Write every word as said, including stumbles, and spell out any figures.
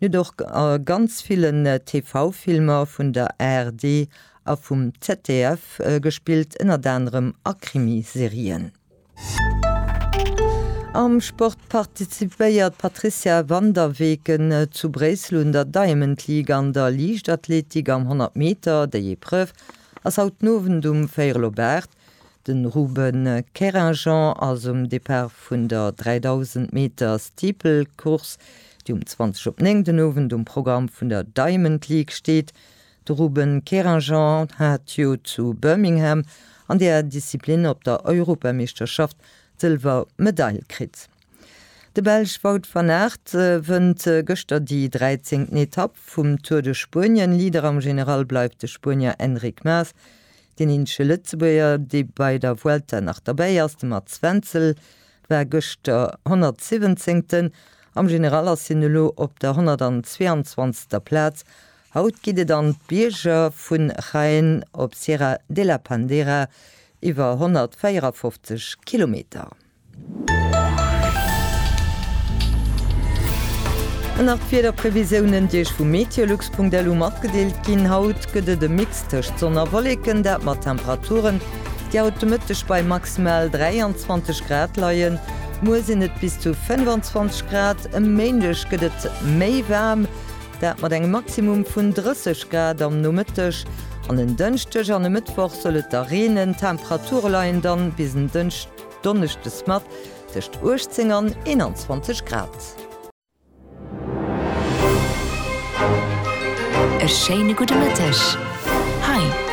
doch äh, ganz vielen äh, T V-Filmer vun der R D a vum Z D F äh, gespielt ënner anderem Akrimiserien. Am Sport partizipéiert Patricia Wanderwegen äh, zu Bresel der Diamond League an der Liichtathletik am hundert Meter, déi Epreuve ass haut nowen dum Feierlobert, den Ruben äh, Keringan as um Depart vun der dreitausend Meter Steeplekurs, die um zwanzig op neng den Owen um Programm vun der Diamond League steht. De Ruben Keringan hat jo zu Birmingham an der Disziplin op der Europameisterschaft Silver Medaille krit. De Belg Wout van Aert äh, wënnt äh, gëster die dreizehnten Etapp vum Tour de Spanien. Lieder am General bleibt de Spanier Enric Mas, den insche Lützebuer, die bei der Vuelta nach dabei ass dem Mats Wenzel, wär gëster hundertsiebzehnten am Generalasinelo op der hundertzweiundzwanzigster Platz. Haut gidet an Bierger vun Jaén op Sierra de la Pandera iwwer hundertvierundfünfzig Kilometer. Nach vier Prävisionen Dich vum Meteorlux punkt d l mat gedeelt ginn haut gëtt de Mixtecht zonnner Wolleken dat mat Temperaturen, die automatisch bei maximal dreiundzwanzig Grad leien, Musinn net bis zu fünfundzwanzig Grad, em Méindech gëtt méi wärm, dat mat eng Maximum vun dreißig Grad am Nomittech, an den Dënchtech an dem Mittwoch sollet der Reenen Temperaturleien dann bis en dëncht donnechtes Mat techt achtzehn an einundzwanzig Grad. E schöne gute Mittag. Hi.